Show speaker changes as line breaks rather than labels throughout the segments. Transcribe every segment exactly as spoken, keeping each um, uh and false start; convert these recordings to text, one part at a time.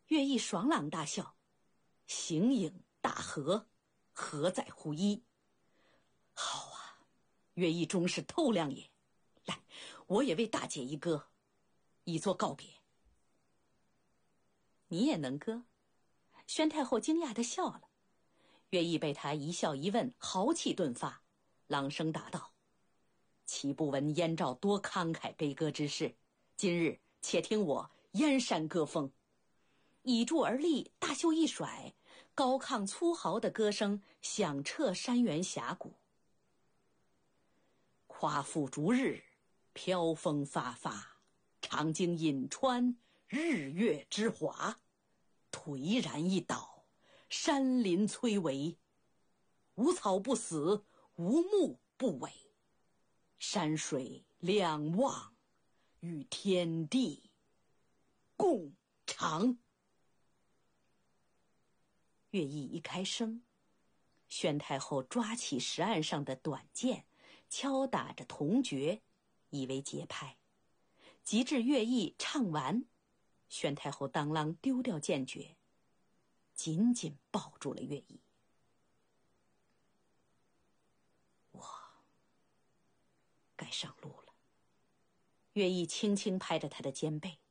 乐毅爽朗大笑：“形影大合，何在乎一？好啊，乐毅终是透亮也。来，我也为大姐一歌，以作告别。”你也能歌？宣太后惊讶地笑了。乐毅被他一笑一问，豪气顿发，朗声答道：“岂不闻燕赵多慷慨悲歌之事？今日且听我燕山歌风。”倚柱而立，大袖一甩，高亢粗豪的歌声响彻山原峡谷。夸父逐日，飘风发发，长经引川，日月之华。颓然一倒，山林摧围，无草不死，无木不萎。山水两忘，与天地共长。乐毅一开声，宣太后抓起石案上的短剑，敲打着铜爵，以为节拍。及至乐毅唱完，宣太后当啷丢掉剑诀，紧紧抱住了乐毅。我该上路了。乐毅轻轻拍着他的肩背。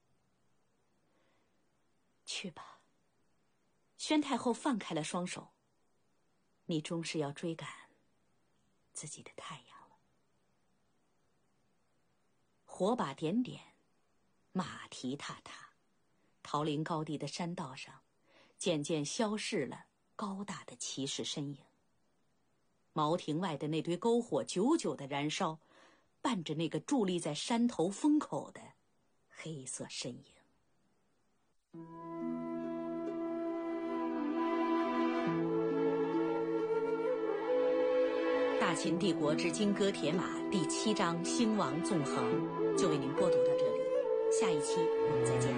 去吧。宣太后放开了双手，你终是要追赶自己的太阳了。火把点点，马蹄踏踏，桃林高地的山道上渐渐消逝了高大的骑士身影。茅亭外的那堆篝火久久的燃烧，伴着那个伫立在山头风口的黑色身影。大秦帝国之金戈铁马第七章兴亡纵横就为您播读到这里，下一期我们再见。